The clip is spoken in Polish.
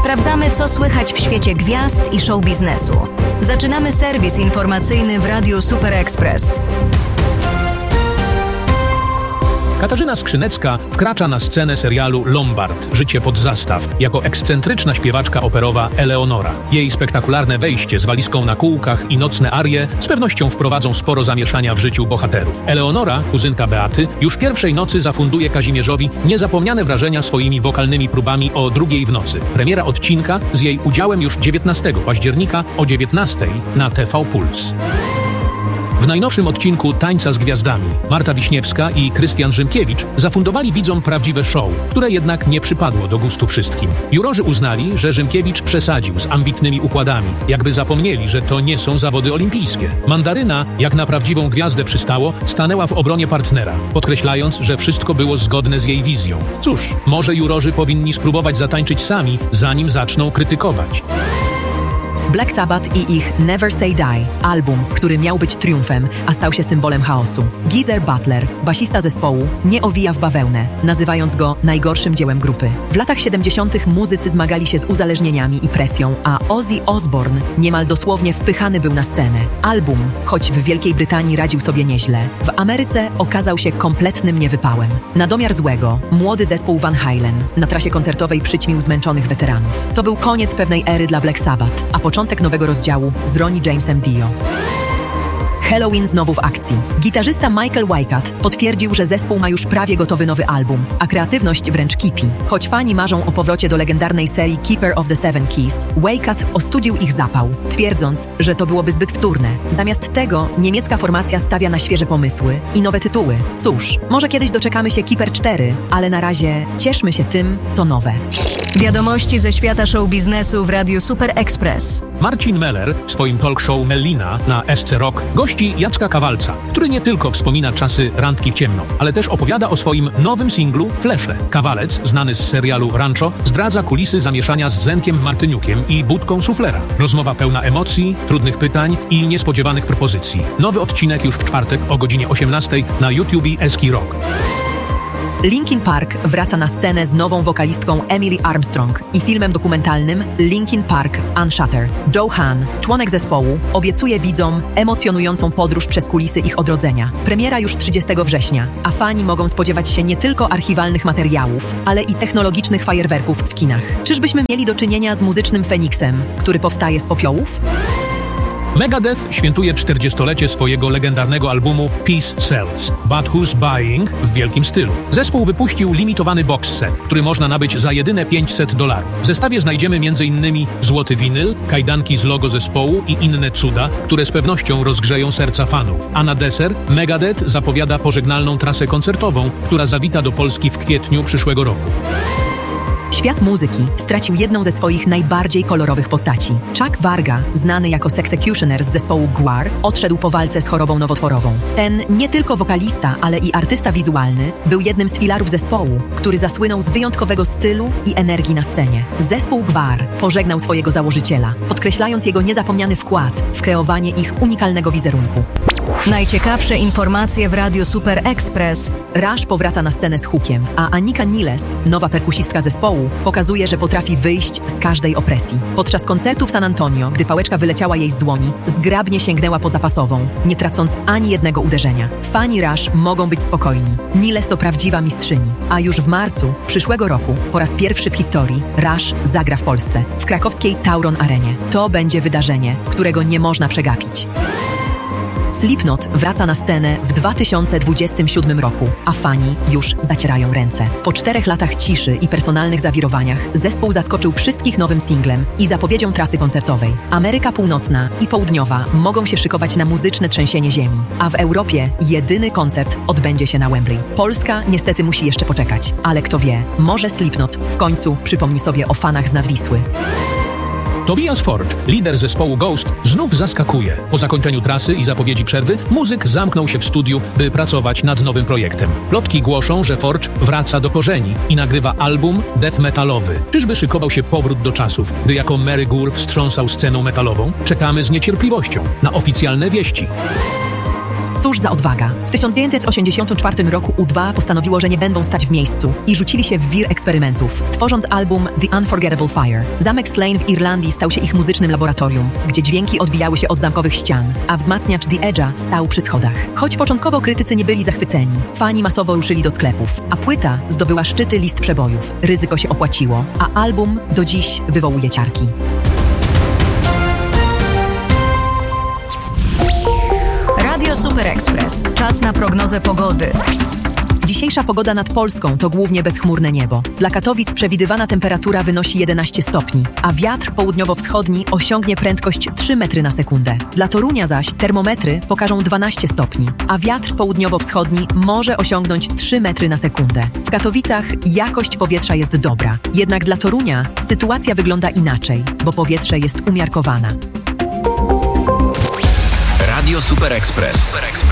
Sprawdzamy, co słychać w świecie gwiazd i show biznesu. Zaczynamy serwis informacyjny w Radiu Super Express. Katarzyna Skrzynecka wkracza na scenę serialu Lombard – Życie pod zastaw jako ekscentryczna śpiewaczka operowa Eleonora. Jej spektakularne wejście z walizką na kółkach i nocne arie z pewnością wprowadzą sporo zamieszania w życiu bohaterów. Eleonora, kuzynka Beaty, już pierwszej nocy zafunduje Kazimierzowi niezapomniane wrażenia swoimi wokalnymi próbami o 2:00 w nocy. Premiera odcinka z jej udziałem już 19 października o 19:00 na TV Puls. W najnowszym odcinku Tańca z Gwiazdami Marta Wiśniewska i Krystian Rzymkiewicz zafundowali widzom prawdziwe show, które jednak nie przypadło do gustu wszystkim. Jurorzy uznali, że Rzymkiewicz przesadził z ambitnymi układami, jakby zapomnieli, że to nie są zawody olimpijskie. Mandaryna, jak na prawdziwą gwiazdę przystało, stanęła w obronie partnera, podkreślając, że wszystko było zgodne z jej wizją. Cóż, może jurorzy powinni spróbować zatańczyć sami, zanim zaczną krytykować. Black Sabbath i ich Never Say Die, album, który miał być triumfem, a stał się symbolem chaosu. Geezer Butler, basista zespołu, nie owija w bawełnę, nazywając go najgorszym dziełem grupy. W latach 70. muzycy zmagali się z uzależnieniami i presją, a Ozzy Osbourne niemal dosłownie wpychany był na scenę. Album, choć w Wielkiej Brytanii radził sobie nieźle, w Ameryce okazał się kompletnym niewypałem. Na domiar złego, młody zespół Van Halen na trasie koncertowej przyćmił zmęczonych weteranów. To był koniec pewnej ery dla Black Sabbath, a początek nowego rozdziału z Ronnie Jamesem Dio. Halloween znowu w akcji. Gitarzysta Michael Weikat potwierdził, że zespół ma już prawie gotowy nowy album, a kreatywność wręcz kipi. Choć fani marzą o powrocie do legendarnej serii Keeper of the Seven Keys, Weikat ostudził ich zapał, twierdząc, że to byłoby zbyt wtórne. Zamiast tego niemiecka formacja stawia na świeże pomysły i nowe tytuły. Cóż, może kiedyś doczekamy się Keeper 4, ale na razie cieszmy się tym, co nowe. Wiadomości ze świata show biznesu w Radiu Super Express. Marcin Meller w swoim talk show Mellina na SC Rock gości Jacka Kawalca, który nie tylko wspomina czasy randki w ciemno, ale też opowiada o swoim nowym singlu Flesze. Kawalec, znany z serialu Rancho, zdradza kulisy zamieszania z Zenkiem Martyniukiem i Budką Suflera. Rozmowa pełna emocji, trudnych pytań i niespodziewanych propozycji. Nowy odcinek już w czwartek o godzinie 18:00 na YouTube SC Rock. Linkin Park wraca na scenę z nową wokalistką Emily Armstrong i filmem dokumentalnym Linkin Park Unshattered. Joe Hahn, członek zespołu, obiecuje widzom emocjonującą podróż przez kulisy ich odrodzenia. Premiera już 30 września, a fani mogą spodziewać się nie tylko archiwalnych materiałów, ale i technologicznych fajerwerków w kinach. Czyżbyśmy mieli do czynienia z muzycznym Feniksem, który powstaje z popiołów? Megadeth świętuje 40-lecie swojego legendarnego albumu Peace Sells, But Who's Buying w wielkim stylu. Zespół wypuścił limitowany box set, który można nabyć za jedyne $500. W zestawie znajdziemy m.in. złoty winyl, kajdanki z logo zespołu i inne cuda, które z pewnością rozgrzeją serca fanów. A na deser Megadeth zapowiada pożegnalną trasę koncertową, która zawita do Polski w kwietniu przyszłego roku. Świat muzyki stracił jedną ze swoich najbardziej kolorowych postaci. Chuck Varga, znany jako Sexecutioner z zespołu Gwar, odszedł po walce z chorobą nowotworową. Ten nie tylko wokalista, ale i artysta wizualny był jednym z filarów zespołu, który zasłynął z wyjątkowego stylu i energii na scenie. Zespół Gwar pożegnał swojego założyciela, podkreślając jego niezapomniany wkład w kreowanie ich unikalnego wizerunku. Najciekawsze informacje w Radiu Super Express. Rush powraca na scenę z hookiem, a Anika Niles, nowa perkusistka zespołu, pokazuje, że potrafi wyjść z każdej opresji. Podczas koncertu w San Antonio, gdy pałeczka wyleciała jej z dłoni, zgrabnie sięgnęła po zapasową, nie tracąc ani jednego uderzenia. Fani Rush mogą być spokojni. Niles to prawdziwa mistrzyni. A już w marcu przyszłego roku, po raz pierwszy w historii, Rush zagra w Polsce, w krakowskiej Tauron Arenie. To będzie wydarzenie, którego nie można przegapić. Slipknot wraca na scenę w 2027 roku, a fani już zacierają ręce. Po 4 latach ciszy i personalnych zawirowaniach zespół zaskoczył wszystkich nowym singlem i zapowiedzią trasy koncertowej. Ameryka Północna i Południowa mogą się szykować na muzyczne trzęsienie ziemi, a w Europie jedyny koncert odbędzie się na Wembley. Polska niestety musi jeszcze poczekać, ale kto wie, może Slipknot w końcu przypomni sobie o fanach z Nadwisły. Tobias Forge, lider zespołu Ghost, znów zaskakuje. Po zakończeniu trasy i zapowiedzi przerwy, muzyk zamknął się w studiu, by pracować nad nowym projektem. Plotki głoszą, że Forge wraca do korzeni i nagrywa album death metalowy. Czyżby szykował się powrót do czasów, gdy jako Mary Gore wstrząsał sceną metalową? Czekamy z niecierpliwością na oficjalne wieści. Cóż za odwaga. W 1984 roku U2 postanowiło, że nie będą stać w miejscu i rzucili się w wir eksperymentów, tworząc album The Unforgettable Fire. Zamek Slane w Irlandii stał się ich muzycznym laboratorium, gdzie dźwięki odbijały się od zamkowych ścian, a wzmacniacz The Edge'a stał przy schodach. Choć początkowo krytycy nie byli zachwyceni, fani masowo ruszyli do sklepów, a płyta zdobyła szczyty list przebojów. Ryzyko się opłaciło, a album do dziś wywołuje ciarki. Radio Super Express. Czas na prognozę pogody. Dzisiejsza pogoda nad Polską to głównie bezchmurne niebo. Dla Katowic przewidywana temperatura wynosi 11 stopni, a wiatr południowo-wschodni osiągnie prędkość 3 metry na sekundę. Dla Torunia zaś termometry pokażą 12 stopni, a wiatr południowo-wschodni może osiągnąć 3 metry na sekundę. W Katowicach jakość powietrza jest dobra, jednak dla Torunia sytuacja wygląda inaczej, bo powietrze jest umiarkowane. Radio Super Express.